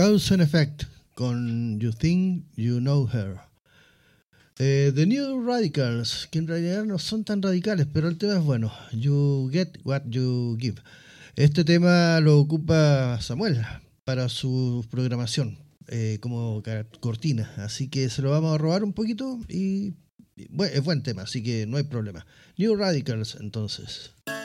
Cause and Effect con You Think You Know Her. The New Radicals, que en realidad no son tan radicales, pero el tema es bueno. You Get What You Give. Este tema lo ocupa Samuel para su programación como cortina, así que se lo vamos a robar un poquito y bueno, es buen tema, así que no hay problema. New Radicals, entonces.